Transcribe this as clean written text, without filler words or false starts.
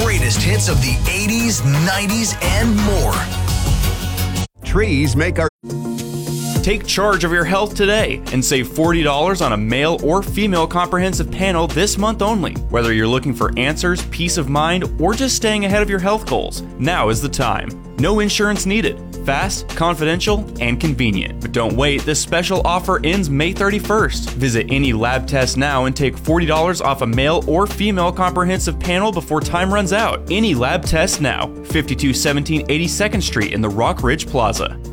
greatest hits of the 80s, 90s, and more. Trees make our... Take charge of your health today and save $40 on a male or female comprehensive panel this month only. Whether you're looking for answers, peace of mind, or just staying ahead of your health goals, now is the time. No insurance needed. Fast, confidential, and convenient. But don't wait, this special offer ends May 31st. Visit any lab test now and take $40 off a male or female comprehensive panel before time runs out. Any lab test now. 5217 82nd Street in the Rock Ridge Plaza.